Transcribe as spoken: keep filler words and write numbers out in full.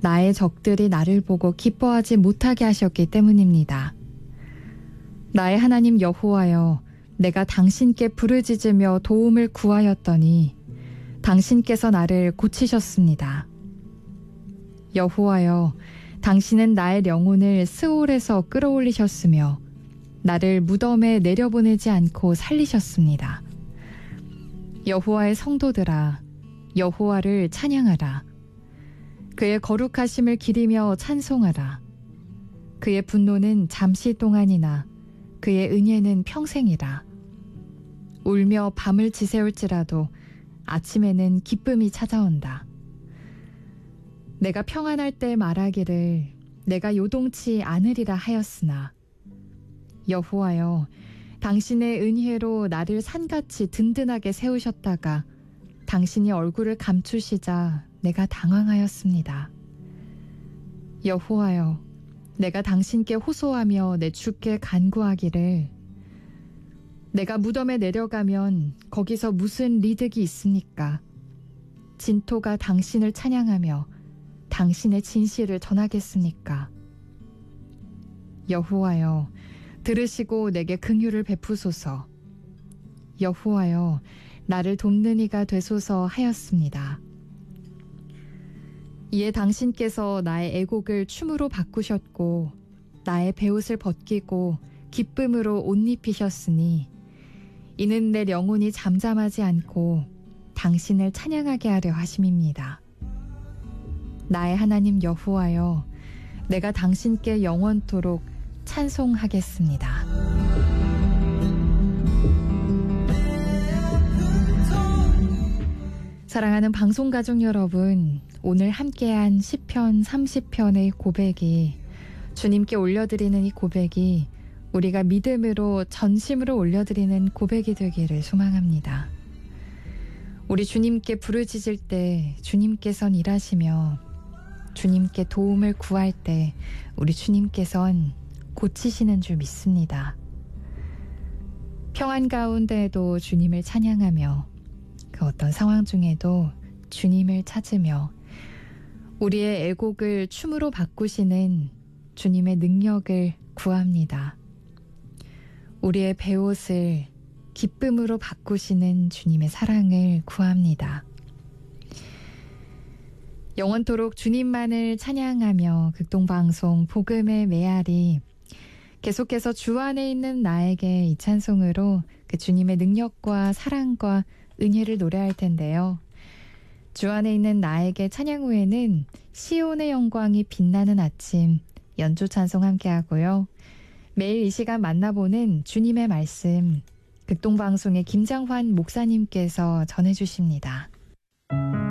나의 적들이 나를 보고 기뻐하지 못하게 하셨기 때문입니다. 나의 하나님 여호와여, 내가 당신께 부르짖으며 도움을 구하였더니 당신께서 나를 고치셨습니다. 여호와여, 당신은 나의 영혼을 스올에서 끌어올리셨으며 나를 무덤에 내려보내지 않고 살리셨습니다. 여호와의 성도들아, 여호와를 찬양하라. 그의 거룩하심을 기리며 찬송하라. 그의 분노는 잠시 동안이나 그의 은혜는 평생이라. 울며 밤을 지새울지라도 아침에는 기쁨이 찾아온다. 내가 평안할 때 말하기를 내가 요동치 않으리라 하였으나 여호와여, 당신의 은혜로 나를 산같이 든든하게 세우셨다가 당신이 얼굴을 감추시자 내가 당황하였습니다. 여호와여, 내가 당신께 호소하며 내 주께 간구하기를 내가 무덤에 내려가면 거기서 무슨 리득이 있습니까? 진토가 당신을 찬양하며 당신의 진실을 전하겠습니까? 여호와여, 들으시고 내게 긍휼을 베푸소서. 여호와여, 나를 돕는 이가 되소서 하였습니다. 이에 당신께서 나의 애곡을 춤으로 바꾸셨고 나의 베옷을 벗기고 기쁨으로 옷 입히셨으니 이는 내 영혼이 잠잠하지 않고 당신을 찬양하게 하려 하심입니다. 나의 하나님 여호와여, 내가 당신께 영원토록 찬송하겠습니다. 사랑하는 방송가족 여러분, 오늘 함께한 시편 삼십 편의 고백이, 주님께 올려드리는 이 고백이 우리가 믿음으로 전심으로 올려드리는 고백이 되기를 소망합니다. 우리 주님께 부르짖을 때 주님께선 일하시며 주님께 도움을 구할 때 우리 주님께선 고치시는 줄 믿습니다. 평안 가운데에도 주님을 찬양하며 그 어떤 상황 중에도 주님을 찾으며 우리의 애곡을 춤으로 바꾸시는 주님의 능력을 구합니다. 우리의 베옷을 기쁨으로 바꾸시는 주님의 사랑을 구합니다. 영원토록 주님만을 찬양하며 극동방송 복음의 메아리, 계속해서 주 안에 있는 나에게 이 찬송으로 그 주님의 능력과 사랑과 은혜를 노래할 텐데요. 주 안에 있는 나에게 찬양 후에는 시온의 영광이 빛나는 아침 연주 찬송 함께 하고요. 매일 이 시간 만나보는 주님의 말씀, 극동방송의 김장환 목사님께서 전해주십니다.